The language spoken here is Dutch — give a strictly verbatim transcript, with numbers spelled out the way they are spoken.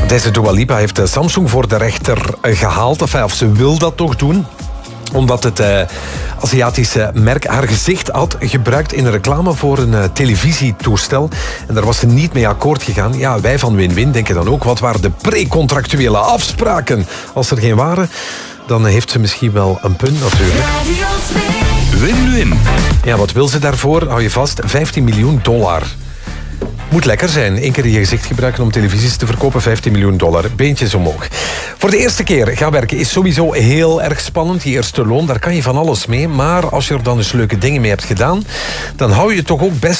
Deze Dua Lipa heeft Samsung voor de rechter gehaald. Enfin, of ze wil dat toch doen. Omdat het uh, Aziatische merk haar gezicht had gebruikt in een reclame voor een uh, televisietoestel. En daar was ze niet mee akkoord gegaan. Ja, wij van Win-Win denken dan ook, wat waren de precontractuele afspraken? Als er geen waren, dan heeft ze misschien wel een punt natuurlijk. Win-Win. Ja, wat wil ze daarvoor? Hou je vast, vijftien miljoen dollar. Moet lekker zijn. Eén keer je gezicht gebruiken om televisies te verkopen. vijftien miljoen dollar. Beentjes omhoog. Voor de eerste keer gaan werken is sowieso heel erg spannend. Die eerste loon, daar kan je van alles mee. Maar als je er dan eens leuke dingen mee hebt gedaan, dan hou je toch ook best